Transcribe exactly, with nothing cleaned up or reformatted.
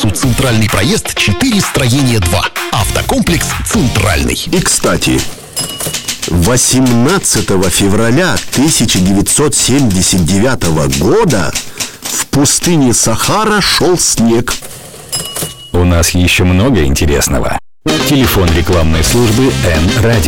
адресу Центральный проезд, четыре, строение два. Автокомплекс «Центральный». И, кстати, восемнадцатого февраля тысяча девятьсот семьдесят девятого года в пустыне Сахара шел снег. У нас еще много интересного. Телефон рекламной службы Эн-Радио.